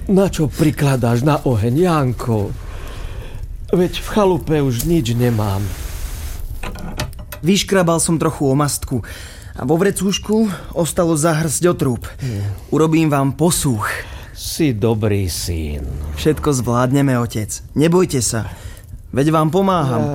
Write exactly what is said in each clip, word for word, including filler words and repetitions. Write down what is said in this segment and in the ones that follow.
Na čo prikladáš na oheň, Janko? Veď v chalupe už nič nemám. Vyškrabal som trochu omastku a vo vrecúšku ostalo zahrsť otrúb. Hmm. Urobím vám posúch. Si dobrý syn. Všetko zvládneme, otec. Nebojte sa. Veď vám pomáham.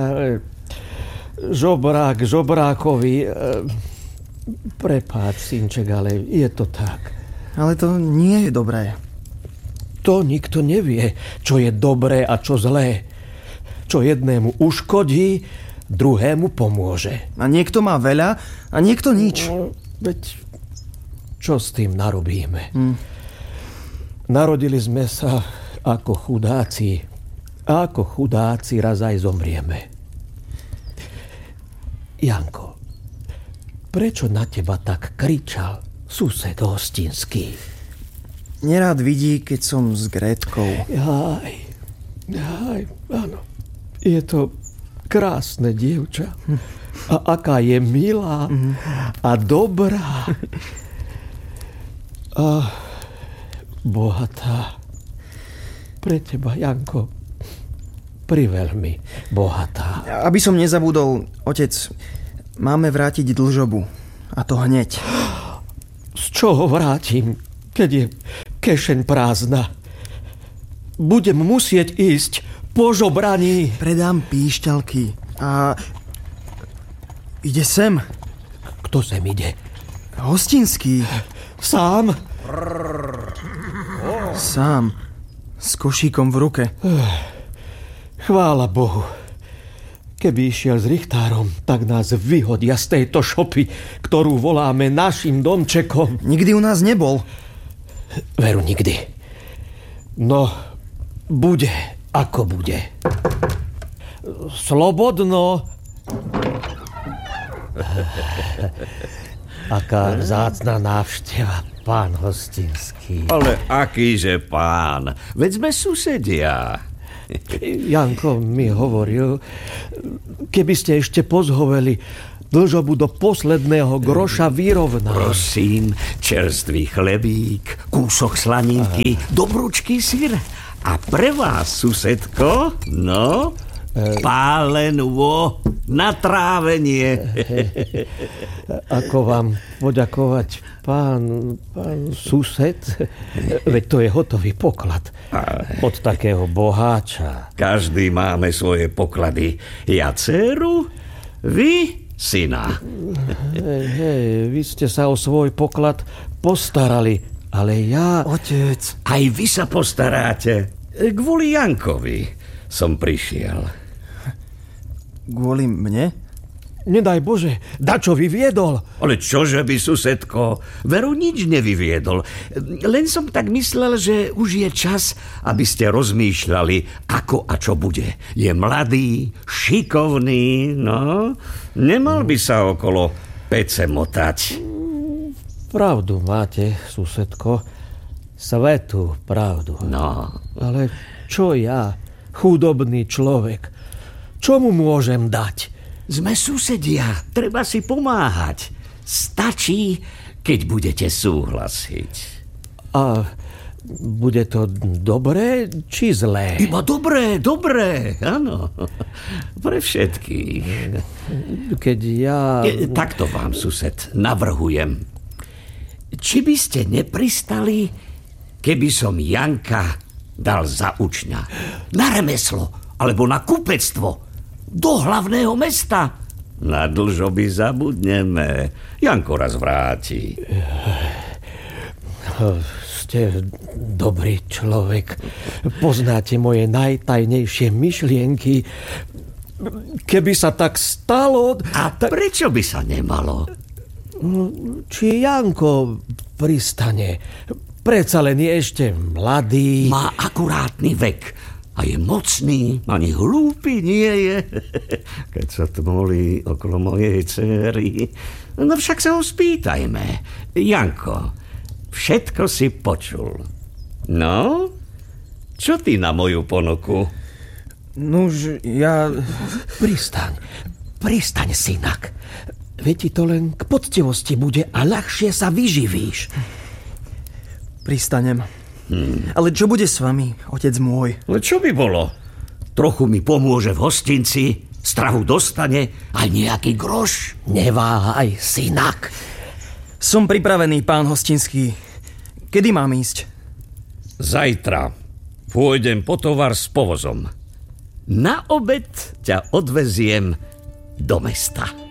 Žobrák žobrákovi. Prepáč, synček, ale je to tak. Ale to nie je dobré. To nikto nevie, čo je dobré a čo zlé. Čo jednému uškodí, druhému pomôže. A niekto má veľa a niekto nič. No, veď čo s tým narobíme? Hm. Narodili sme sa ako chudáci. A ako chudáci raz aj zomrieme. Janko, prečo na teba tak kričal sused hostinský? Nerád vidí, keď som s Grétkou. Jaj, jaj, áno. Je to krásne dievča. A aká je milá a dobrá. A bohatá. Pre teba, Janko, priveľmi bohatá. Aby som nezabudol, otec, máme vrátiť dlžobu. A to hneď. Z čoho vrátim, keď je kešeň prázdna? Budem musieť ísť po žobraní. Predám píšťalky a ide sem. Kto sem ide? Hostinský. Sám? Sám. S košíkom v ruke. Chvála Bohu. Keby išiel s richtárom, tak nás vyhodia z tejto šopy, ktorú voláme našim domčekom. Nikdy u nás nebol. Veru, nikdy. No, bude, ako bude. Slobodno. Aká vzácna návšteva, pán hostinský. Ale akýže pán? Veď sme susedia. Janko mi hovoril, keby ste ešte pozhoveli, dlžobu do posledného groša vyrovná. Prosím, čerstvý chlebík, kúsok slaninky, dobrúčký syr. A pre vás, susedko, no, pálenvo na trávenie. Ako vám poďakovať, pán, pán sused? Veď to je hotový poklad od takého boháča. Každý máme svoje poklady. Ja dceru, vy syna. Hej, hej, vy ste sa o svoj poklad postarali, ale ja... Otec. Aj vy sa postaráte. Kvôli Jankovi som prišiel. Kvôli mne? Nedaj Bože, dačo vyviedol. Ale čože by, susedko, veru nič nevyviedol. Len som tak myslel, že už je čas, aby ste rozmýšľali, ako a čo bude. Je mladý, šikovný, no. Nemal by sa okolo pece motať. Pravdu máte, susedko. Svetú pravdu. No. Ale čo ja, chudobný človek, čo mu môžem dať? Sme susedia, treba si pomáhať. Stačí, keď budete súhlasiť. A bude to dobré, či zlé? Iba dobré, dobré, áno. Pre všetkých. Keď ja... E, takto vám, sused, navrhujem. Či by ste nepristali, keby som Janka dal za učňa? Na remeslo, alebo na kupectvo. Do hlavného mesta. Na dlžoby zabudneme. Janko raz vráti. Ste dobrý človek. Poznáte moje najtajnejšie myšlienky. Keby sa tak stalo... A tak... prečo by sa nemalo? Či Janko pristane? Predsa len je ešte mladý. Má akurátny vek. A je mocný, ani hlúpy nie je. Keď sa tmolí okolo mojej dcery. No však sa ho spýtajme. Janko, všetko si počul. No? Čo ty na moju ponuku? Nuž, ja... Pristaň, pristaň, synak. Veď ti to len k poctivosti bude a ľahšie sa vyživíš. Pristanem. Hmm. Ale čo bude s vami, otec môj? Ale čo by bolo? Trochu mi pomôže v hostinci, stravu dostane aj nejaký groš. Neváhaj, synak. Som pripravený, pán hostinský. Kedy mám ísť? Zajtra pôjdem po tovar s povozom. Na obed ťa odveziem do mesta.